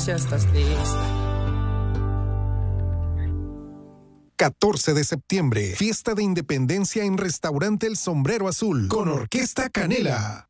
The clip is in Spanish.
ya estás lista. 14 de septiembre, fiesta de independencia en Restaurante El Sombrero Azul, con Orquesta Canela.